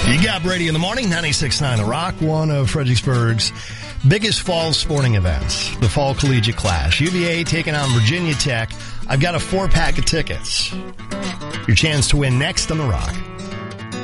You got Brady in the morning, 96.9 The Rock, one of Fredericksburg's biggest fall sporting events, the Fall Collegiate Clash. UVA taking on Virginia Tech. I've got a 4-pack of tickets. Your chance to win next on The Rock.